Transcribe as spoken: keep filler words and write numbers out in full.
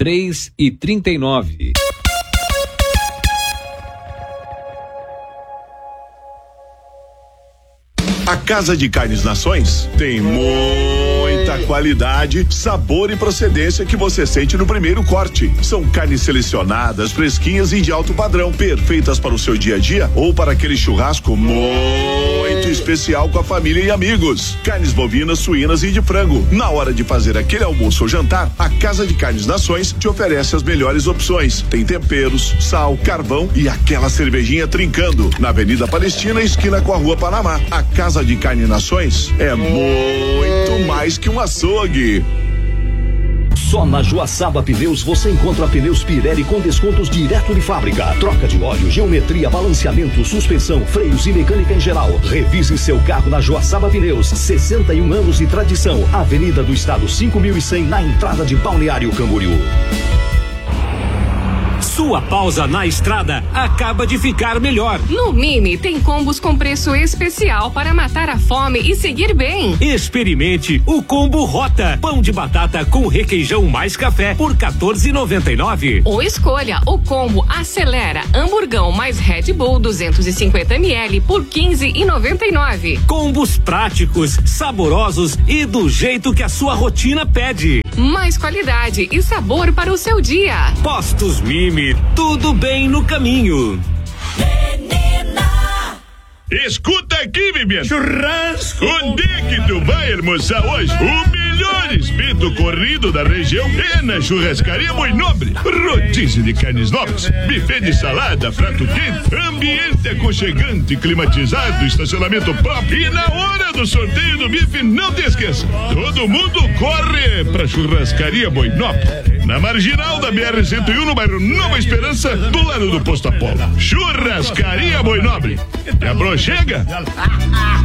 três e trinta e nove. A Casa de Carnes Nações tem muita qualidade, sabor e procedência que você sente no primeiro corte. São carnes selecionadas, fresquinhas e de alto padrão, perfeitas para o seu dia a dia ou para aquele churrasco muito especial com a família e amigos. Carnes bovinas, suínas e de frango. Na hora de fazer aquele almoço ou jantar, a Casa de Carnes Nações te oferece as melhores opções. Tem temperos, sal, carvão e aquela cervejinha trincando. Na Avenida Palestina, esquina com a Rua Panamá. A Casa de Carne Nações é muito mais que um açougue. Só na Joaçaba Pneus você encontra pneus Pirelli com descontos direto de fábrica. Troca de óleo, geometria, balanceamento, suspensão, freios e mecânica em geral. Revise seu carro na Joaçaba Pneus. sessenta e um anos de tradição. Avenida do Estado cinco mil e cem, na entrada de Balneário Camboriú. Sua pausa na estrada acaba de ficar melhor. No Mini tem combos com preço especial para matar a fome e seguir bem. Experimente o combo Rota, pão de batata com requeijão mais café por quatorze e noventa e nove. Ou escolha o combo Acelera, hamburgão mais Red Bull duzentos e cinquenta mililitros por quinze e noventa e nove. Combos práticos, saborosos e do jeito que a sua rotina pede. Mais qualidade e sabor para o seu dia. Postos Mimi, tudo bem no caminho. Menina. Escuta aqui, bebê. Churrasco. Onde é que tu vai almoçar hoje? O melhor espeto corrido da região é na Churrascaria Boi Nobre. Rodízio de carnes nobres, buffet de salada, prato quente, ambiente aconchegante, climatizado, estacionamento próprio. E na hora do sorteio do bife, não te esqueça, todo mundo corre pra Churrascaria Boi Nobre, na marginal da B R cento e um, no bairro Nova Esperança, do lado do Posto Apolo. Churrascaria Boi Nobre. E a brochega?